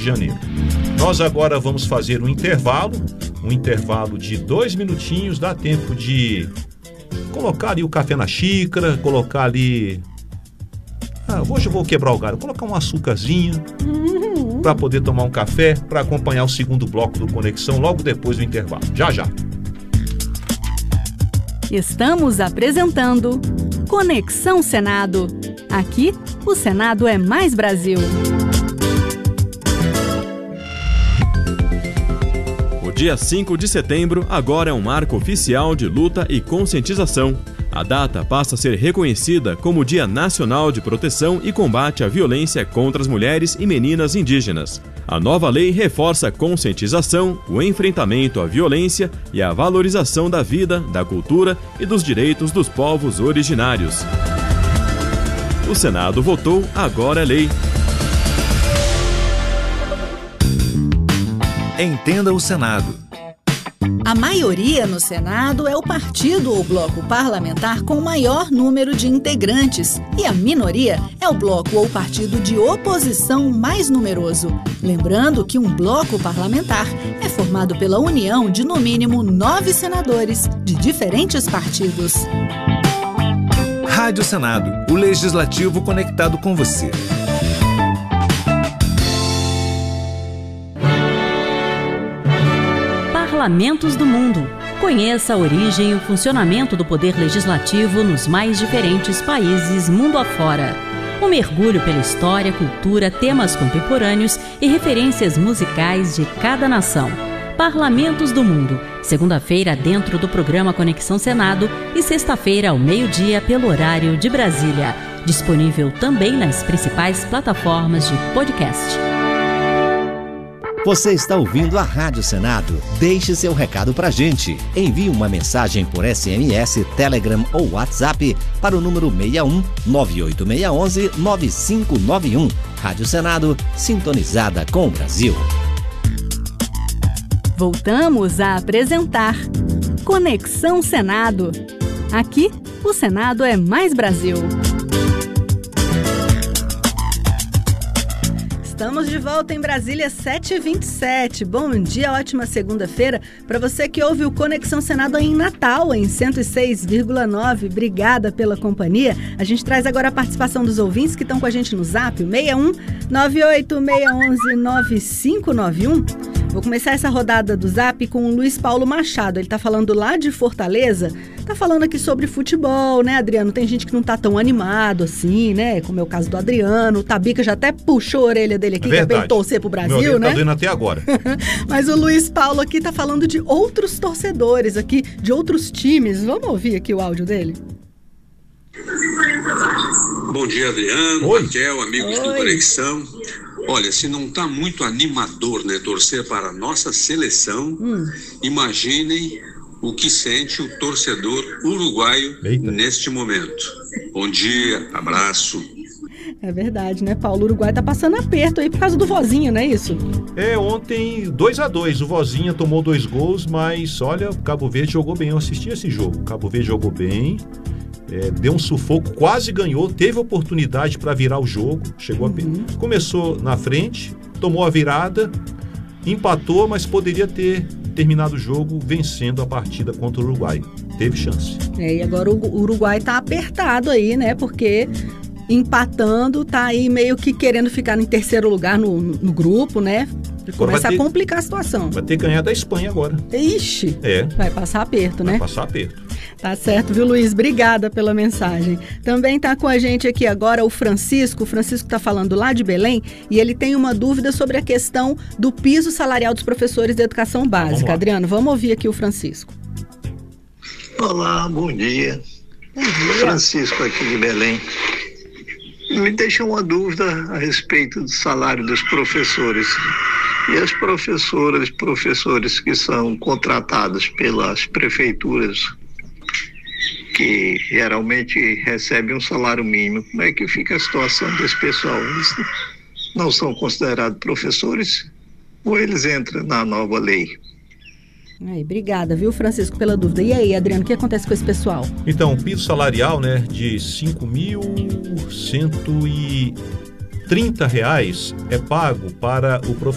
Janeiro. Nós agora vamos fazer um intervalo de 2 minutinhos, dá tempo de colocar ali o café na xícara, colocar ali... hoje eu vou quebrar o galho, colocar um açúcarzinho para poder tomar um café, para acompanhar o segundo bloco do Conexão logo depois do intervalo. Já, já. Estamos apresentando Conexão Senado. Aqui, o Senado é mais Brasil. O dia 5 de setembro agora é um marco oficial de luta e conscientização. A data passa a ser reconhecida como Dia Nacional de Proteção e Combate à Violência contra as Mulheres e Meninas Indígenas. A nova lei reforça a conscientização, o enfrentamento à violência e a valorização da vida, da cultura e dos direitos dos povos originários. O Senado votou, agora é lei. Entenda o Senado. A maioria no Senado é o partido ou bloco parlamentar com maior número de integrantes e a minoria é o bloco ou partido de oposição mais numeroso. Lembrando que um bloco parlamentar é formado pela união de no mínimo 9 senadores de diferentes partidos. Rádio Senado, o Legislativo conectado com você. Parlamentos do mundo. Conheça a origem e o funcionamento do poder legislativo nos mais diferentes países mundo afora. Um mergulho pela história, cultura, temas contemporâneos e referências musicais de cada nação. Parlamentos do Mundo, segunda-feira dentro do programa Conexão Senado e sexta-feira ao meio-dia pelo horário de Brasília. Disponível também nas principais plataformas de podcast. Você está ouvindo a Rádio Senado? Deixe seu recado pra gente. Envie uma mensagem por SMS, Telegram ou WhatsApp para o número 61 98611 9591. Rádio Senado, sintonizada com o Brasil. Voltamos a apresentar Conexão Senado. Aqui, o Senado é mais Brasil. Estamos de volta em Brasília, 7h27. Bom dia, ótima segunda-feira para você que ouve o Conexão Senado aí em Natal, em 106,9. Obrigada pela companhia. A gente traz agora a participação dos ouvintes que estão com a gente no Zap, 61 98611 9591. Vou começar essa rodada do Zap com o Luiz Paulo Machado. Ele tá falando lá de Fortaleza, tá falando aqui sobre futebol, né, Adriano? Tem gente que não tá tão animado assim, né? Como é o caso do Adriano. O Tabica já até puxou a orelha dele aqui, que é bem torcer pro Brasil, meu né? Tá doendo até agora. Mas o Luiz Paulo aqui tá falando de outros torcedores aqui, de outros times. Vamos ouvir aqui o áudio dele? Bom dia, Adriano, Raquel, amigos do Conexão. Olha, se não está muito animador, né, torcer para a nossa seleção, imaginem o que sente o torcedor uruguaio neste momento. Bom dia, abraço. É verdade, né, Paulo? O Uruguai tá passando aperto aí por causa do Vozinha, não é isso? Ontem 2-2, o Vozinha tomou 2 gols, mas olha, o Cabo Verde jogou bem, eu assisti esse jogo, o Cabo Verde jogou bem. Deu um sufoco, quase ganhou, teve oportunidade para virar o jogo, chegou começou na frente, tomou a virada, empatou, mas poderia ter terminado o jogo vencendo a partida contra o Uruguai. Teve chance. E agora o Uruguai tá apertado aí, né? Porque empatando, tá aí meio que querendo ficar em terceiro lugar no grupo, né? Começa a complicar a situação. Vai ter que ganhar da Espanha agora. Ixi, vai passar aperto, né? Vai passar aperto. Tá certo, viu, Luiz? Obrigada pela mensagem. Também tá com a gente aqui agora o Francisco. O Francisco tá falando lá de Belém e ele tem uma dúvida sobre a questão do piso salarial dos professores de educação básica. Adriano, vamos ouvir aqui o Francisco. Olá, bom dia. Bom dia. Francisco aqui de Belém. Me deixa uma dúvida a respeito do salário dos professores. E as professoras e professores que são contratados pelas prefeituras, que geralmente recebem um salário mínimo, como é que fica a situação desse pessoal? Eles não são considerados professores ou eles entram na nova lei? Aí, obrigada, viu, Francisco, pela dúvida. E aí, Adriano, o que acontece com esse pessoal? Então, o piso salarial, né, de R$ 5.130 é pago para o professor